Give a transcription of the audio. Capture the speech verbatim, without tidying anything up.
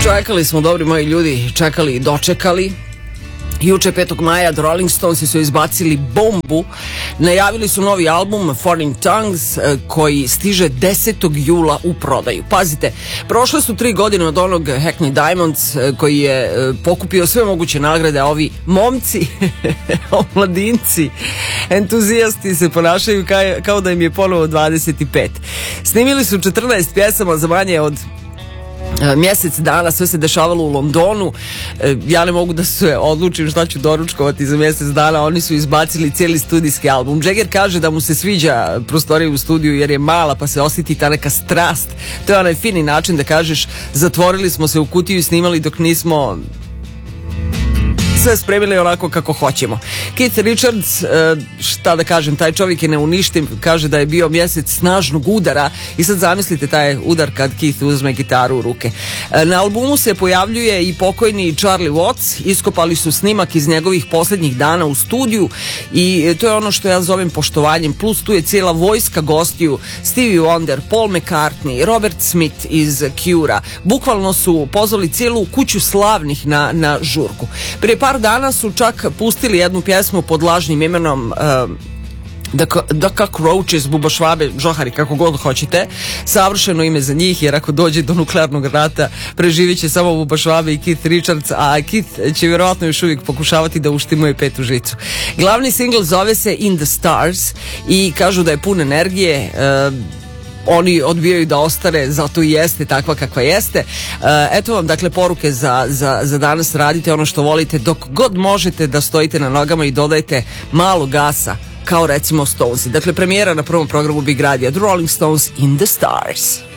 Čekali smo, dobri moji ljudi, čekali i dočekali. Juče petog maja The Rolling Stonesi su izbacili bombu. Najavili su novi album Foreign Tongues koji stiže desetog jula u prodaju. Pazite, prošle su tri godine od onog Hackney Diamonds koji je pokupio sve moguće nagrade, a ovi momci, omladinci, entuzijasti se ponašaju kao, kao da im je ponovo dvadeset pet. Snimili su četrnaest pjesama za manje od mjesec dana, sve se dešavalo u Londonu. Ja ne mogu da se odlučim šta ću doručkovati za mjesec dana. Oni su izbacili cijeli studijski album. Jagger kaže da mu se sviđa prostorija u studiju jer je mala pa se osjeti ta neka strast. To je onaj fini način da kažeš zatvorili smo se u kutiju i snimali dok nismo sve spremili onako kako hoćemo. Keith Richards, šta da kažem, taj čovjek je neuništiv, kaže da je bio mjesec snažnog udara i sad zamislite taj udar kad Keith uzme gitaru u ruke. Na albumu se pojavljuje i pokojni Charlie Watts, iskopali su snimak iz njegovih posljednjih dana u studiju i to je ono što ja zovem poštovanjem, plus tu je cijela vojska gostiju, Stevie Wonder, Paul McCartney, Robert Smith iz Cure-a. Bukvalno su pozvali cijelu kuću slavnih na, na žurku. Prije par dana su čak pustili jednu pjesmu pod lažnim imenom uh, The, The Cockroaches, Bubašvabe, Žohari, kako god hoćete. Savršeno ime za njih, jer ako dođe do nuklearnog rata preživit će samo Bubašvabe i Keith Richards, a Keith će vjerojatno još uvijek pokušavati da uštimuje petu žicu. Glavni singl zove se In the Stars i kažu da je pun energije. uh, Oni odbijaju da ostare, zato i jeste takva kakva jeste. Eto vam dakle poruke za, za, za danas. Radite ono što volite dok god možete da stojite na nogama i dodajte malo gasa, kao recimo Stonesi. Dakle premijera na prvom programu Big Radija, The Rolling Stones, In the Stars.